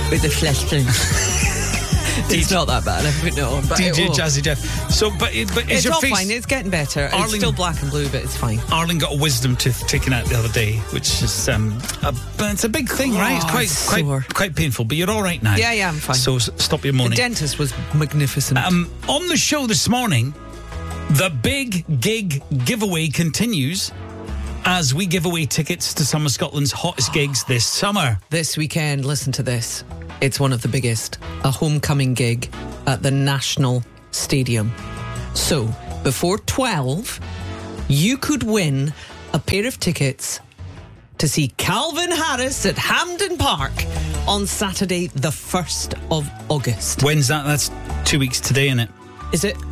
with the fleshing. It's not that bad. I put it on. But DJ Jazzy Jeff. So, but is it's your all face fine. It's getting better. It's still black and blue, but it's fine. Arlene got a wisdom tooth taken out the other day, which is it's a big thing, right? It's quite painful. But you're all right now. Yeah, I'm fine. So stop your moaning. The dentist was magnificent. On the show this morning, the big gig giveaway continues as we give away tickets to some of Scotland's hottest gigs this summer. This weekend, listen to this. It's one of the biggest. A homecoming gig at the National Stadium. So, before 12, you could win a pair of tickets to see Calvin Harris at Hampden Park on Saturday, the 1st of August. When's that? That's 2 weeks today, isn't it? Is it?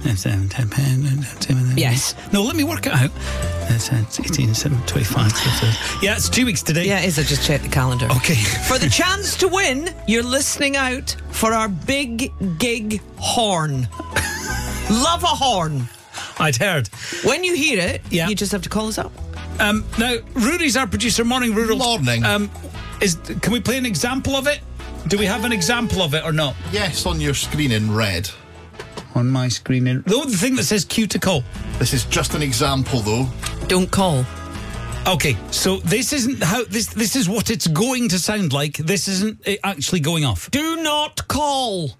Yes. No, let me work it out. It's 18, 7, 25. Yeah, it's 2 weeks today. Yeah, it is. I just checked the calendar. Okay. For the chance to win, you're listening out for our big gig horn. Love a horn. I'd heard. When you hear it, you just have to call us up. Now, Rudy's our producer. Morning, Rudy. Morning. Can we play an example of it? Do we have an example of it or not? Yes, on your screen in red. On my screen in... the thing that says cue to call. This is just an example, though. Don't call. Okay, so this isn't how... This is what it's going to sound like. This isn't it actually going off. Do not call.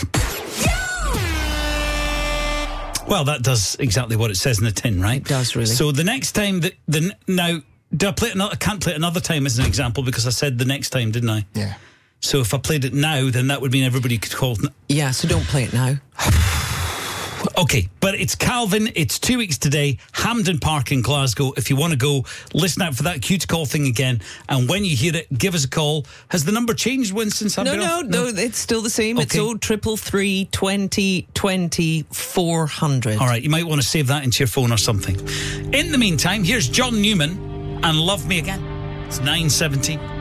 Well, that does exactly what it says in the tin, right? It does, really. So the next time that... Now, do I play it another... I can't play it another time as an example because I said the next time, didn't I? Yeah. So if I played it now, then that would mean everybody could call... Yeah, so don't play it now. Okay, but it's Calvin. It's 2 weeks today, Hampden Park in Glasgow. If you want to go, listen out for that cue to call thing again. And when you hear it, give us a call. Has the number changed since I've been off? No, it's still the same. Okay. It's 0333 20 20 400. All right, you might want to save that into your phone or something. In the meantime, here's John Newman and Love Me Again. It's 9:17.